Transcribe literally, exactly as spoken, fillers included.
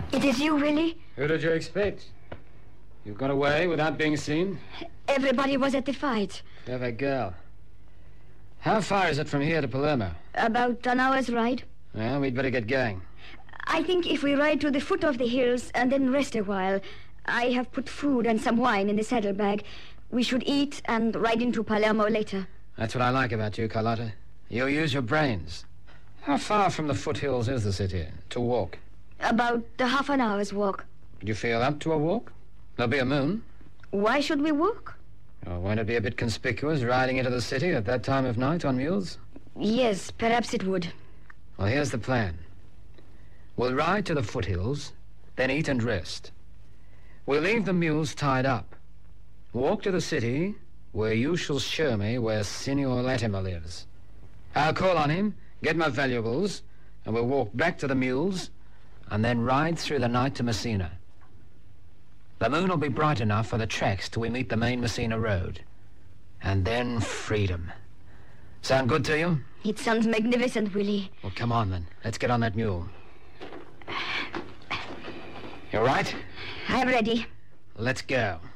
It is you, Willie? Who did you expect? You got away without being seen? Everybody was at the fight. Clever girl. How far is it from here to Palermo? About an hour's ride. Well, we'd better get going. I think if we ride to the foot of the hills and then rest a while, I have put food and some wine in the saddlebag. We should eat and ride into Palermo later. That's what I like about you, Carlotta. You use your brains. How far from the foothills is the city to walk? About a half an hour's walk. Do you feel up to a walk? There'll be a moon. Why should we walk? Oh, won't it be a bit conspicuous riding into the city at that time of night on mules? Yes, perhaps it would. Well, here's the plan. We'll ride to the foothills, then eat and rest. We'll leave the mules tied up. Walk to the city, where you shall show me where Signor Latimer lives. I'll call on him, get my valuables, and we'll walk back to the mules, and then ride through the night to Messina. The moon will be bright enough for the tracks till we meet the main Messina road. And then freedom. Sound good to you? It sounds magnificent, Willie. Well, come on, then. Let's get on that mule. You all right? I'm ready. Let's go.